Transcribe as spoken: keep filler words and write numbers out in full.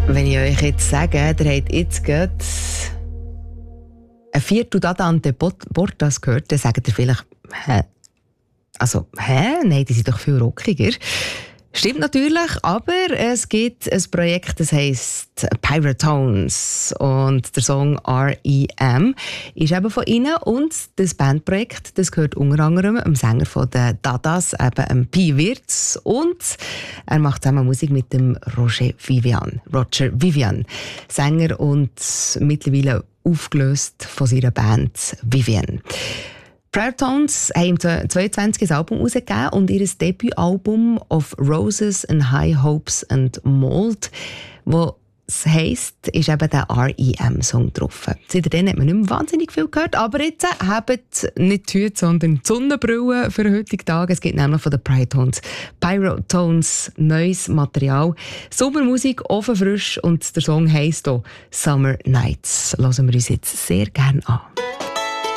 Wenn ich euch jetzt sage, ihr habt jetzt gerade ein Viertel Dante Portas gehört, dann sagt ihr vielleicht, hä? Also, hä? Nein, die sind doch viel rockiger. Stimmt natürlich, aber es gibt ein Projekt, das heisst Pyratones und der Song R E M ist eben von ihnen und das Bandprojekt, das gehört unter anderem dem Sänger von den Dadas, eben dem Pi Wirtz, und er macht zusammen Musik mit dem Roger Vivian, Roger Vivian, Sänger und mittlerweile aufgelöst von seiner Band Vivian. Pyratones haben im zweitausendzweiundzwanzig ein Album herausgegeben und ihr Debütalbum «Of Roses and High Hopes and Mold», wo es heisst, ist eben der R E M-Song drauf. Seitdem hat man nicht mehr wahnsinnig viel gehört, aber jetzt habt nicht die Hüte, sondern die Sonnenbrille für den heutigen Tag. Es gibt nämlich von den Pyratones, Pyratones neues Material. Sommermusik, offen frisch, und der Song heisst auch «Summer Nights». Hören wir uns jetzt sehr gerne an.